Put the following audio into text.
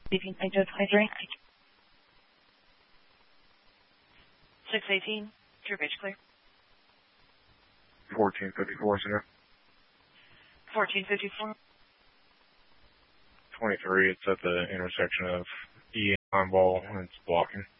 Speaking, identify drink. 618, True Beach Clear. 1454, sir. 1454. 23, it's at the intersection of E and Ball, and it's blocking.